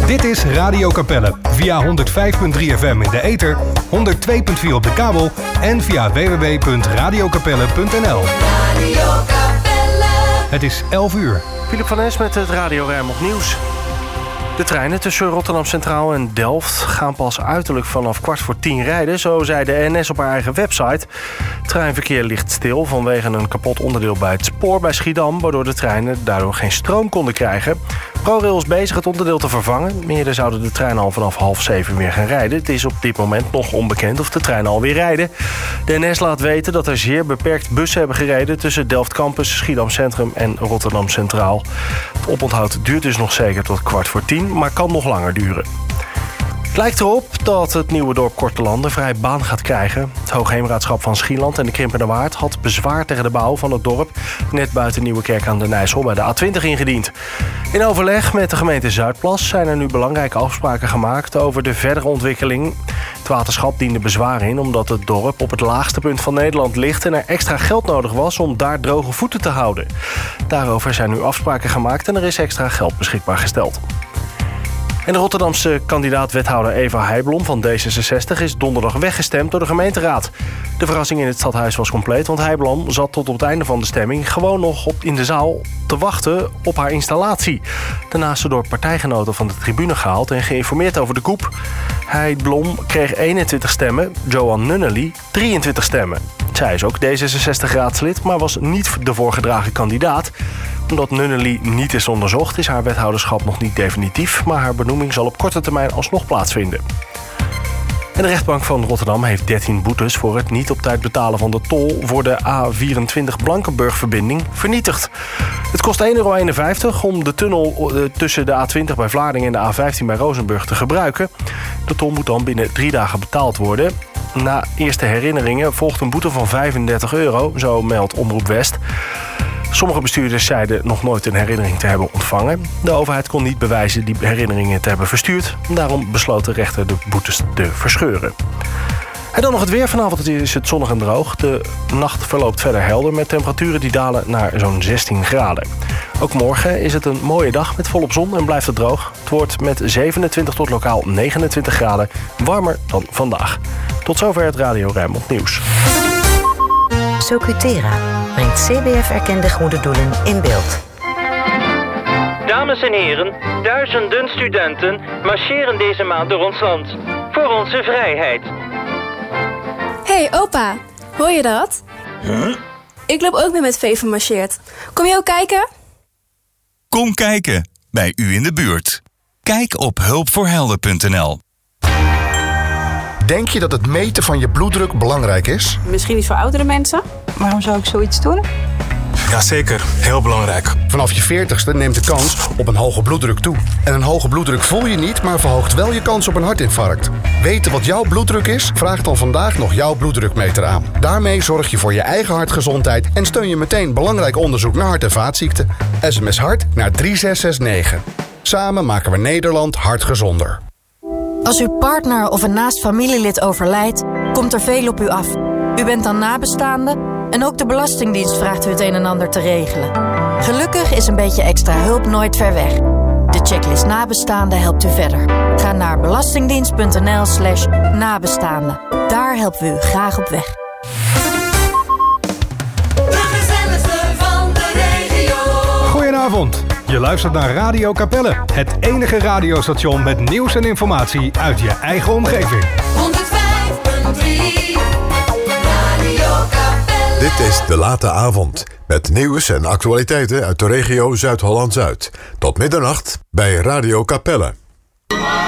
Dit is Radio Capelle via 105.3 FM in de ether, 102.4 op de kabel en via www.radiocapelle.nl. Radio Capelle. Het is 11 uur. Philip van Es met het Radio Rijnmond Nieuws. De treinen tussen Rotterdam Centraal en Delft gaan pas uiterlijk vanaf 9:15 rijden. Zo zei de NS op haar eigen website. Het treinverkeer ligt stil vanwege een kapot onderdeel bij het spoor bij Schiedam, waardoor de treinen daardoor geen stroom konden krijgen. ProRail is bezig het onderdeel te vervangen. Eerder zouden de treinen al vanaf 6:30 weer gaan rijden. Het is op dit moment nog onbekend of de treinen alweer rijden. De NS laat weten dat er zeer beperkt bussen hebben gereden tussen Delft Campus, Schiedam Centrum en Rotterdam Centraal. Het oponthoud duurt dus nog zeker tot 9:15, maar kan nog langer duren. Het lijkt erop dat het nieuwe dorp Kortelanden vrij baan gaat krijgen. Het Hoogheemraadschap van Schieland en de Krimpende Waard had bezwaar tegen de bouw van het dorp net buiten Nieuwekerk aan de Nijssel bij de A20 ingediend. In overleg met de gemeente Zuidplas zijn er nu belangrijke afspraken gemaakt over de verdere ontwikkeling. Het waterschap diende bezwaar in omdat het dorp op het laagste punt van Nederland ligt en er extra geld nodig was om daar droge voeten te houden. Daarover zijn nu afspraken gemaakt en er is extra geld beschikbaar gesteld. En de Rotterdamse kandidaat-wethouder Eva Heijblom van D66 is donderdag weggestemd door de gemeenteraad. De verrassing in het stadhuis was compleet, want Heijblom zat tot op het einde van de stemming gewoon nog in de zaal te wachten op haar installatie. Daarna is ze door partijgenoten van de tribune gehaald en geïnformeerd over de coup. Heijblom kreeg 21 stemmen, Johan Nunnely 23 stemmen. Zij is ook D66-raadslid, maar was niet de voorgedragen kandidaat. Omdat Nunnely niet is onderzocht, is haar wethouderschap nog niet definitief, maar haar benoeming zal op korte termijn alsnog plaatsvinden. En de rechtbank van Rotterdam heeft 13 boetes voor het niet op tijd betalen van de tol voor de A24 Blankenburg-verbinding vernietigd. Het kost €1,51 om de tunnel tussen de A20 bij Vlaardingen en de A15 bij Rozenburg te gebruiken. De tol moet dan binnen 3 dagen betaald worden. Na eerste herinneringen volgt een boete van €35, zo meldt Omroep West. Sommige bestuurders zeiden nog nooit een herinnering te hebben ontvangen. De overheid kon niet bewijzen die herinneringen te hebben verstuurd. Daarom besloot de rechter de boetes te verscheuren. En dan nog het weer. Vanavond is het zonnig en droog. De nacht verloopt verder helder met temperaturen die dalen naar zo'n 16 graden. Ook morgen is het een mooie dag met volop zon en blijft het droog. Het wordt met 27 tot lokaal 29 graden warmer dan vandaag. Tot zover het Radio Rijnmond Nieuws. Socutera brengt CBF-erkende goede doelen in beeld. Dames en heren, duizenden studenten marcheren deze maand door ons land. Voor onze vrijheid. Hey opa, hoor je dat? Huh? Ik loop ook mee met Veven marcheert. Kom je ook kijken? Kom kijken, bij u in de buurt. Kijk op hulpvoorhelden.nl. Denk je dat het meten van je bloeddruk belangrijk is? Misschien niet voor oudere mensen. Waarom zou ik zoiets doen? Jazeker, heel belangrijk. Vanaf je 40ste neemt de kans op een hoge bloeddruk toe. En een hoge bloeddruk voel je niet, maar verhoogt wel je kans op een hartinfarct. Weten wat jouw bloeddruk is? Vraag dan vandaag nog jouw bloeddrukmeter aan. Daarmee zorg je voor je eigen hartgezondheid en steun je meteen belangrijk onderzoek naar hart- en vaatziekten. SMS hart naar 3669. Samen maken we Nederland hartgezonder. Als uw partner of een naast familielid overlijdt, komt er veel op u af. U bent dan nabestaande en ook de Belastingdienst vraagt u het een en ander te regelen. Gelukkig is een beetje extra hulp nooit ver weg. De checklist nabestaande helpt u verder. Ga naar belastingdienst.nl/nabestaande. Daar helpen we u graag op weg. Goedenavond. Je luistert naar Radio Capelle, het enige radiostation met nieuws en informatie uit je eigen omgeving. 105.3 Radio Capelle. Dit is De Late Avond, met nieuws en actualiteiten uit de regio Zuid-Holland-Zuid. Tot middernacht bij Radio Capelle.